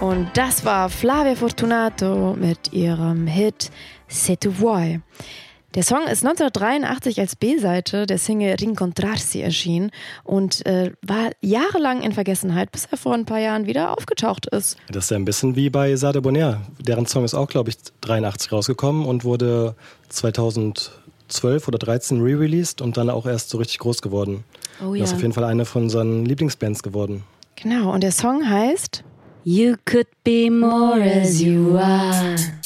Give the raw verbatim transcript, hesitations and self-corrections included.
Und das war Flavia Fortunato mit ihrem Hit Se tu vuoi. Der Song ist neunzehnhundertdreiundachtzig als B-Seite der Single Rincontrarsi erschienen und äh, war jahrelang in Vergessenheit, bis er vor ein paar Jahren wieder aufgetaucht ist. Das ist ja ein bisschen wie bei Sade Bonheur. Deren Song ist auch, glaube ich, dreiundachtzig rausgekommen und wurde zweitausendzwölf oder dreizehn re-released und dann auch erst so richtig groß geworden. Oh ja. Das ist auf jeden Fall eine von unseren Lieblingsbands geworden. Genau, und der Song heißt You could be more as you are.